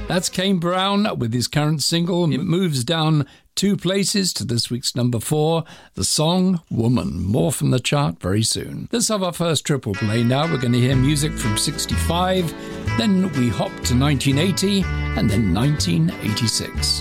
That's Kane Brown with his current single. It moves down 2 places to this week's number 4, the song Woman. More from the chart very soon. This is our first triple play now. We're going to hear music from 65, then we hop to 1980, and then 1986.